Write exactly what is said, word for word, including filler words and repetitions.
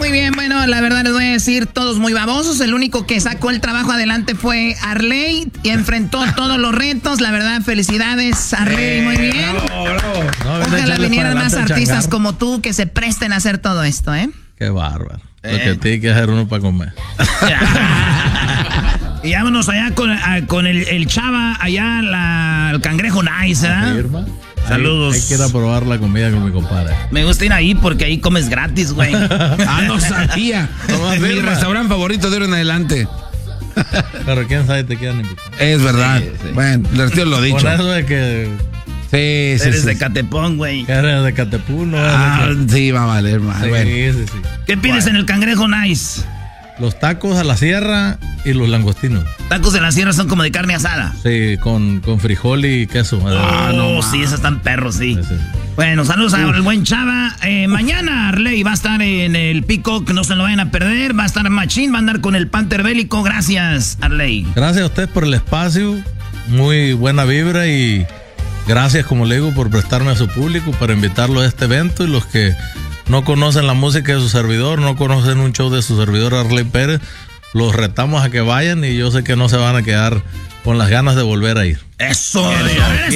Muy bien, bueno, la verdad les voy a decir, todos muy babosos. El único que sacó el trabajo adelante fue Arley y enfrentó todos los retos. La verdad, felicidades, Arley, muy bien. Bravo, bravo. No, ojalá vinieran más artistas como tú que se presten a hacer todo esto, ¿eh? Qué bárbaro. Eh. Lo que tiene que hacer uno para comer. Y vámonos allá con, a, con el, el Chava, allá la, el Cangrejo Nice, ¿eh? Saludos. Hay, hay que ir a probar la comida con mi compadre. Me gusta ir ahí porque ahí comes gratis, güey. Ah, no sabía. No, mi restaurante favorito de ahora en adelante. Pero quién sabe te quedan invitados. Es verdad. Sí, sí. Bueno, les retiro lo dicho. Por eso de que... Sí, sí, Eres sí. de Catepón, güey. Eres de Catepún, ¿no? Ah, de sí, va a valer mal. Sí, bueno. sí, sí. ¿Qué pides bueno. en el Cangrejo Nice? Los tacos a la sierra y los langostinos. Tacos de la sierra son como de carne asada. Sí, con, con frijol y queso. Ah, no, no, sí, esos están perros, sí. sí, sí. Bueno, saludos al buen Chava. Eh, mañana Arley va a estar en el Peacock, no se lo vayan a perder. Va a estar Machín, va a andar con el Panther Bélico. Gracias, Arley. Gracias a usted por el espacio. Muy buena vibra y gracias, como le digo, por prestarme a su público para invitarlo a este evento. Y los que no conocen la música de su servidor, no conocen un show de su servidor Arley Pérez, los retamos a que vayan y yo sé que no se van a quedar con las ganas de volver a ir. ¡Eso!